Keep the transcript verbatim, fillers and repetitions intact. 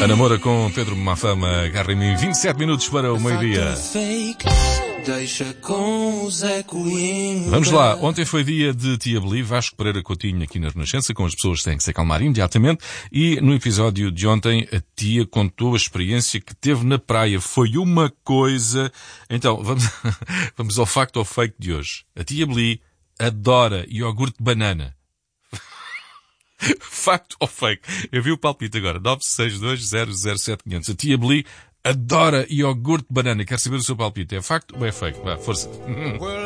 A namora com Pedro Mafama, agarrem-me vinte e sete minutos para o meio-dia. Deixa com o Zé Coimbra. Vamos lá, ontem foi dia de Tia Beli, Vasco Pereira Coutinho aqui na Renascença, com as pessoas que têm que se acalmar imediatamente, e no episódio de ontem a tia contou a experiência que teve na praia. Foi uma coisa... Então, vamos, vamos ao facto ou fake de hoje. A tia Beli adora iogurte de banana. Facto ou fake? Eu vi o palpite agora. nove seis dois zero zero sete quinhentos. A tia Beli adora iogurte de banana. Quero saber o seu palpite. É facto ou é fake? Vá, força.